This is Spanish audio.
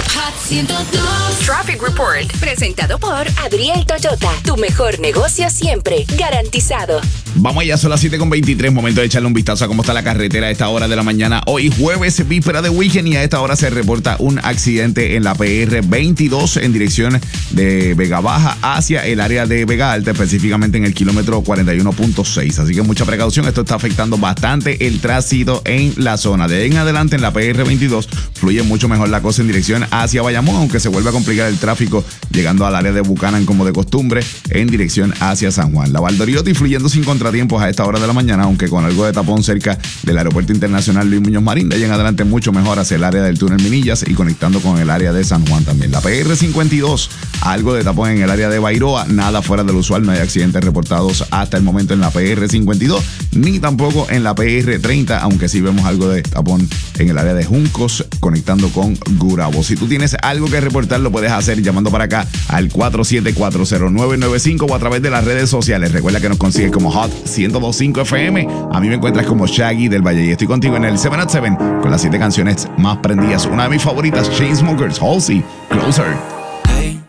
Hot 102. Traffic Report, presentado por Adriel Toyota. Tu mejor negocio siempre, garantizado. Vamos allá, son las 7:23, momento de echarle un vistazo a cómo está la carretera a esta hora de la mañana. Hoy jueves, víspera de weekend, y a esta hora se reporta un accidente en la PR 22 en dirección de Vega Baja hacia el área de Vega Alta, específicamente en el kilómetro 41.6. Así que mucha precaución, esto está afectando bastante el tránsito en la zona. De ahí en adelante en la PR 22 fluye mucho mejor la cosa en dirección hacia Bayamón, aunque se vuelve a complicar el tráfico llegando al área de Buchanan como de costumbre en dirección hacia San Juan. La Valdoriotti fluyendo sin contratiempos a esta hora de la mañana, aunque con algo de tapón cerca del Aeropuerto Internacional Luis Muñoz Marín. De ahí en adelante mucho mejor hacia el área del túnel Minillas y conectando con el área de San Juan también. La PR 52, algo de tapón en el área de Bairoa, nada fuera del usual, no hay accidentes reportados hasta el momento en la PR 52, ni tampoco en la PR 30, aunque sí vemos algo de tapón en el área de Juncos conectando con Gurabo. Si tú tienes algo que reportar, lo puedes hacer llamando para acá al 4740995 o a través de las redes sociales. Recuerda que nos consigues como Hot 102.5 FM. A mí me encuentras como Shaggy del Valle y estoy contigo en el 7 at 7 con las 7 canciones más prendidas. Una de mis favoritas, Chainsmokers, Halsey, Closer.